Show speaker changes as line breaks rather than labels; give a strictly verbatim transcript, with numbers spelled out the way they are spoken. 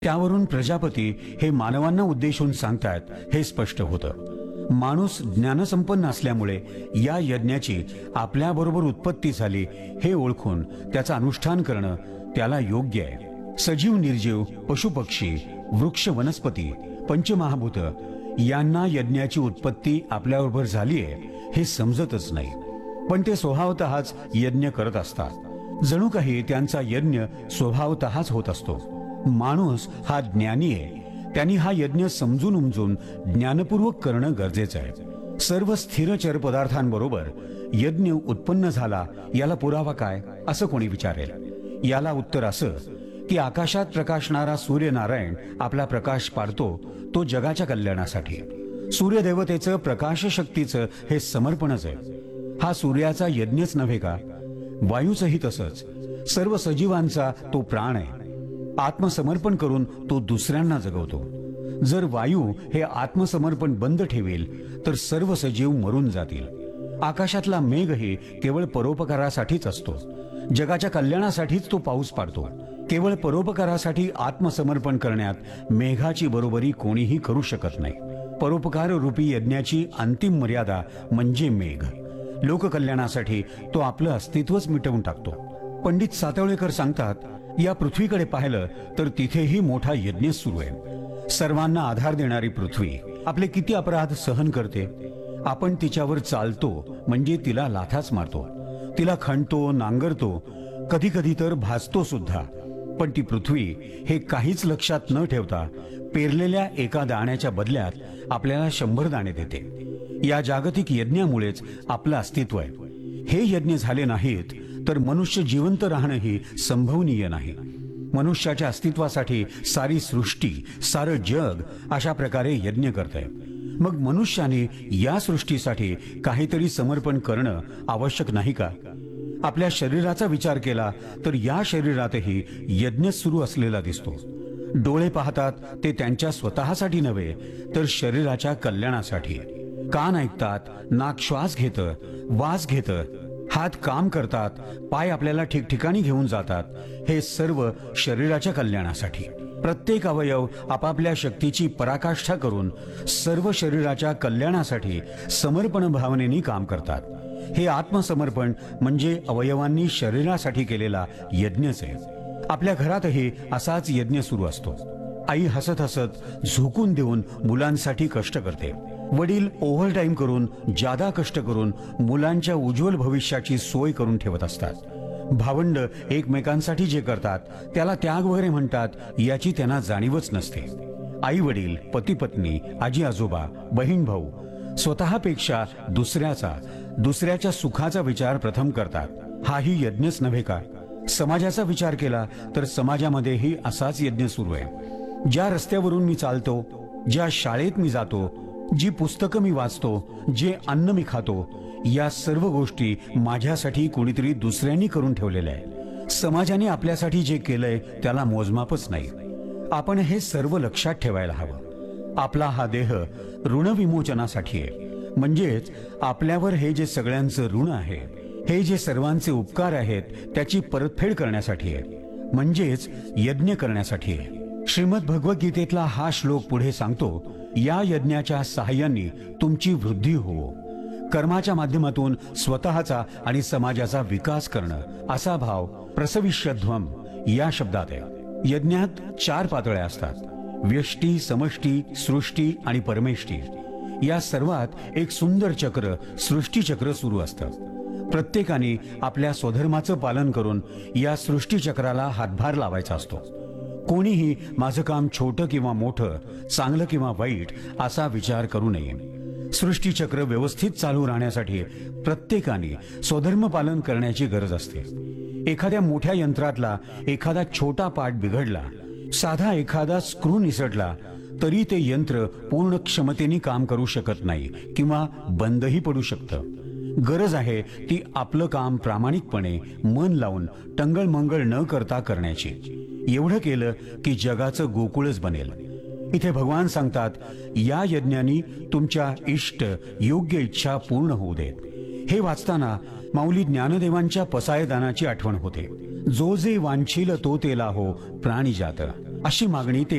त्यावरून प्रजापती हे मानवांना उद्देशून सांगतात हे स्पष्ट होतं। माणूस ज्ञानसंपन्न असल्यामुळे या यज्ञाची आपल्याबरोबर उत्पत्ती झाली हे ओळखून त्याचं अनुष्ठान करणं त्याला योग्य आहे। सजीव निर्जीव पशुपक्षी वृक्ष वनस्पती पंचमहाभूत यांना यज्ञाची उत्पत्ती आपल्याबरोबर झाली आहे हे समजतच नाही, पण ते स्वभावतःच यज्ञ करत असतात। जणू काही त्यांचा यज्ञ स्वभावतःच होत असतो। माणूस हा ज्ञानी आहे, त्यांनी हा यज्ञ समजून उमजून ज्ञानपूर्वक करणं गरजेचं आहे। सर्व स्थिरचर पदार्थांबरोबर यज्ञ उत्पन्न झाला याला पुरावा काय असं कोणी विचारेल। याला उत्तर असं की आकाशात प्रकाशणारा सूर्यनारायण आपला प्रकाश पाडतो तो जगाच्या कल्याणासाठी। सूर्यदेवतेचं प्रकाश शक्तीचं हे समर्पणच आहे। हा सूर्याचा यज्ञच नव्हे का? वायूचंही तसंच। सर्व सजीवांचा तो प्राण आहे। आत्मसमर्पण करून तो दुसऱ्यांना जगवतो। जर वायू हे आत्मसमर्पण बंद ठेवेल तर सर्व सजीव मरून जातील। आकाशातला मेघही केवळ परोपकारासाठीच असतो। जगाच्या कल्याणासाठीच तो पाऊस पाडतो। केवळ परोपकारासाठी आत्मसमर्पण करण्यात मेघाची बरोबरी कोणीही करू शकत नाही। परोपकार रूपी यज्ञाची अंतिम मर्यादा म्हणजे मेघ। लोककल्याणासाठी तो आपलं अस्तित्वच मिटवून टाकतो। पंडित सातवळेकर सांगतात, या पृथ्वीकडे पाहिलं तर तिथेही मोठा यज्ञ सुरू आहे। सर्वांना आधार देणारी पृथ्वी आपले किती अपराध सहन करते। आपण तिच्यावर चालतो म्हणजे तिला लाथाच मारतो, तिला खणतो, नांगरतो, कधी कधी तर भाजतो सुद्धा। पण ती पृथ्वी हे काहीच लक्षात न ठेवता पेरलेल्या एका दाण्याच्या बदल्यात आपल्याला शंभर दाणे देते। या जागतिक यज्ञामुळेच आपलं अस्तित्व आहे। हे यज्ञ झाले नाहीत तर मनुष्य जिवंत राहणंही संभवनीय नाही। मनुष्याच्या अस्तित्वासाठी सारी सृष्टी सारं जग अशा प्रकारे यज्ञ करतंय। मग मनुष्याने या सृष्टीसाठी काहीतरी समर्पण करणं आवश्यक नाही का? आपल्या शरीराचा विचार केला तर या शरीरातही यज्ञ सुरू असलेला दिसतो। डोळे पाहतात ते त्यांच्या स्वतःसाठी नव्हे तर शरीराच्या कल्याणासाठी। कान ऐकतात, नाक श्वास घेतं, वास घेतं, हात काम करतात, पाय आपल्याला ठिकठिकाणी घेऊन जातात, हे सर्व शरीराच्या कल्याणासाठी। प्रत्येक अवयव आपापल्या शक्तीची पराकाष्ठा करून सर्व शरीराच्या कल्याणासाठी समर्पण भावनेने काम करतात। हे आत्मसमर्पण म्हणजे अवयवांनी शरीरासाठी केलेला यज्ञच आहे। आपल्या घरातही असाच यज्ञ सुरू असतो। आई हसत हसत झोकून देऊन मुलांसाठी कष्ट करते। वडील ओव्हर टाइम करून जादा कष्ट करून मुलांच्या उज्ज्वल भविष्याची सोय करून ठेवत असतात। भावंड एकमेकांसाठी जे करतात त्याला त्याग वगैरे म्हणतात, याची त्यांना जाणीवच नसते। आई वडील, पती पत्नी, आजी आजोबा, बहीण भाऊ स्वतःपेक्षा दुसऱ्याचा दुसऱ्याच्या सुखाचा विचार प्रथम करतात। हाही यज्ञच नव्हे का? समाजाचा विचार केला तर समाजामध्येही असाच यज्ञ सुरू आहे। ज्या रस्त्यावरून मी चालतो, ज्या शाळेत मी जातो, जी पुस्तकं मी वाचतो, जे अन्न मी खातो, या सर्व गोष्टी माझ्यासाठी कोणीतरी दुसऱ्यांनी करून ठेवलेल्या आहे। समाजाने आपल्यासाठी जे केलंय त्याला मोजमापच नाही। आपण हे सर्व लक्षात ठेवायला हवं। आपला हा देह ऋणविमोचनासाठी आहे, म्हणजेच आपल्यावर हे जे सगळ्यांचं ऋण आहे, हे जे सर्वांचे उपकार आहेत त्याची परतफेड करण्यासाठी आहे, म्हणजेच यज्ञ करण्यासाठी आहे। श्रीमद भगवद्गीतेतला हा श्लोक पुढे सांगतो, या यज्ञाच्या सहाय्याने तुमची वृद्धी हो। कर्माच्या माध्यमातून स्वतःचा आणि समाजाचा विकास करणं असा भाव प्रसविष्यध्वम या शब्दात आहे। यज्ञात चार पातळ्या असतात: व्यष्टी, समष्टी, सृष्टी आणि परमेष्टी। या सर्वात एक सुंदर चक्र सृष्टी चक्र सुरू असतं। प्रत्येकाने आपल्या स्वधर्माचं पालन करून या सृष्टी चक्राला हातभार लावायचा असतो। कोणीही माझं काम छोटं किंवा मोठं, चांगलं किंवा वाईट असा विचार करू नये। सृष्टी चक्र व्यवस्थित चालू राहण्यासाठी प्रत्येकाने स्वधर्म पालन करण्याची गरज असते। एखाद्या मोठ्या यंत्रातला एखादा छोटा पार्ट बिघडला, साधा एखादा स्क्रू निसटला तरी ते यंत्र पूर्ण क्षमतेने काम करू शकत नाही किंवा बंदही पडू शकतं। गरज आहे ती आपलं काम प्रामाणिकपणे मन लावून टंगळमंगळ न करता करण्याची। एवढं केलं की जगाचं गोकुळच बनेल। इथे भगवान सांगतात, या यज्ञानी तुमच्या इष्ट योग्य इच्छा पूर्ण होऊ देत। हे वाचताना माऊली ज्ञानदेवांच्या पसायदानाची आठवण होते। जो जे वांछील तो तेला हो प्राणी जात, अशी मागणी ते